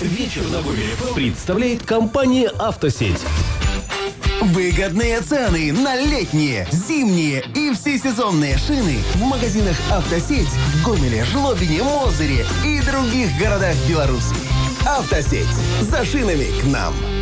Вечер на Гомеле представляет компания «Автосеть». Выгодные цены на летние, зимние и всесезонные шины в магазинах «Автосеть» в Гомеле, Жлобине, Мозыре и других городах Беларуси. «Автосеть». За шинами к нам.